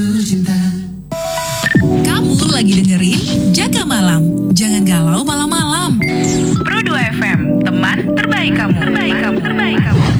Kamu lagi dengerin Jaga Malam. Jangan galau malam-malam. Pro 2 FM, teman terbaik kamu.